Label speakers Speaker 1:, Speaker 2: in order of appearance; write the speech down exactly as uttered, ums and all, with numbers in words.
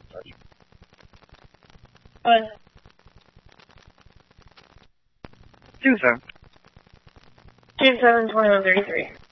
Speaker 1: Uh,
Speaker 2: Two seven.
Speaker 1: two seven twenty one thirty three.